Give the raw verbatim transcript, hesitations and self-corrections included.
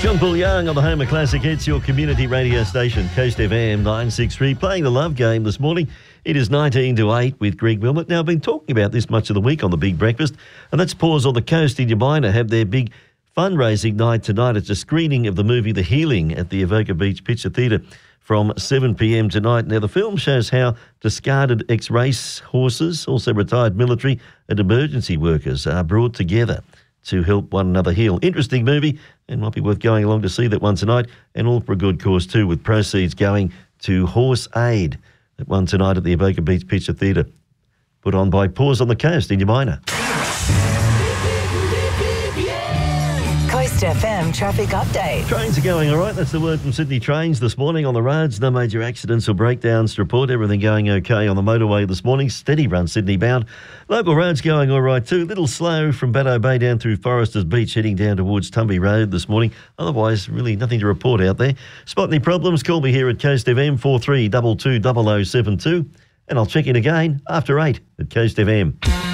John Paul Young on the Home of Classic Hits, your community radio station, Coast F M nine sixty-three, playing the love game this morning. It is nineteen to eight with Greg Wilmot. Now, I've been talking about this much of the week on the Big Breakfast, and that's Paws on the Coast in Yamina have their big fundraising night tonight. It's a screening of the movie The Healing at the Avoca Beach Picture Theatre from seven p m tonight. Now, the film shows how discarded ex-race horses, also retired military and emergency workers, are brought together to help one another heal. Interesting movie, and might be worth going along to see that one tonight, and all for a good cause too, with proceeds going to Horse Aid. That one tonight at the Avoca Beach Picture Theatre, put on by Paws on the Coast in Yamina. Coast F M traffic update. Trains are going all right. That's the word from Sydney Trains this morning on the roads. No major accidents or breakdowns to report. Everything going okay on the motorway this morning. Steady run Sydney bound. Local roads going all right too. Little slow from Baddo Bay down through Foresters Beach, heading down towards Tumby Road this morning. Otherwise, really nothing to report out there. Spot any problems? Call me here at Coast F M four three two two, double oh seven two, and I'll check in again after eight at Coast F M.